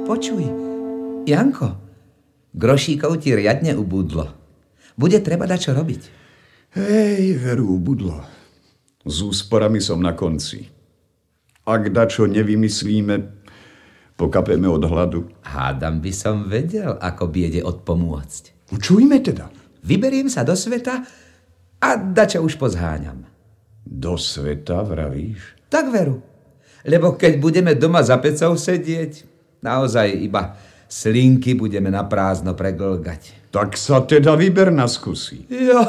Počuj, Janko, grošíkov ti riadne ubudlo. Bude treba dať čo robiť. Hej, veru, ubudlo. S úsporami som na konci. Ak dačo nevymyslíme, pokapeme od hladu. Hádam by som vedel, ako biede odpomôcť. No čujme teda. Vyberiem sa do sveta a dačo už pozháňam. Do sveta, vravíš? Tak veru. Lebo keď budeme doma za pecou sedieť, naozaj iba slinky budeme na prázdno preglgať. Tak sa teda vyber na skúsi.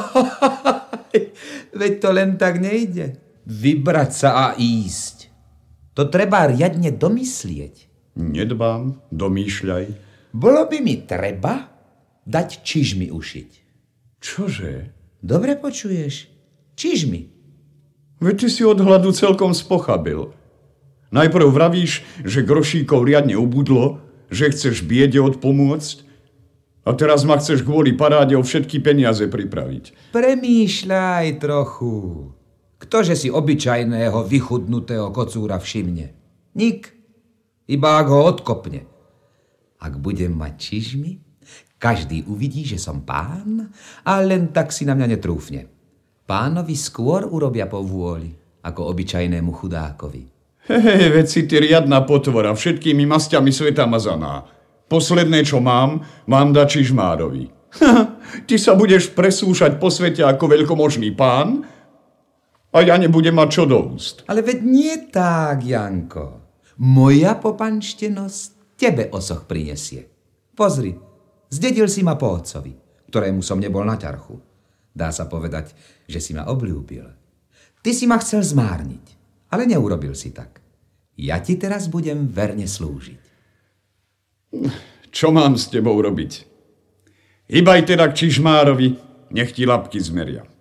Veď to len tak nejde. Vybrať sa a ísť. To treba riadne domyslieť. Nedbám, domýšľaj. Bolo by mi treba dať čižmy ušiť. Čože? Dobre počuješ? Čižmy. Veď ty si od hladu celkom spochabil. Najprv vravíš, že grošíkov riadne ubudlo, že chceš biede odpomôcť a teraz ma chceš kvôli paráde o všetky peniaze pripraviť. Premýšľaj trochu. Ktože si obyčajného vychudnutého kocúra všimne? Nik. Iba ak ho odkopne. Ak budem mať čižmy, každý uvidí, že som pán a len tak si na mňa netrúfne. Pánovi skôr urobia po vôli, ako obyčajnému chudákovi. Hej, veď si ty riadna potvora, všetkými masťami sveta mazaná. Posledné, čo mám dať čižmárovi. Ty sa budeš presúšať po svete ako veľkomožný pán a ja nebudem mať čo do úst. Ale veď nie tak, Janko. Moja popanštenosť tebe osoch prinesie. Pozri, zdedil si ma po otcovi, ktorému som nebol na ťarchu. Dá sa povedať, že si ma obľúbil. Ty si ma chcel zmárniť, ale neurobil si tak. Ja ti teraz budem verne slúžiť. Čo mám s tebou robiť? Hýbaj teda k čižmárovi, nech ti labky zmeria.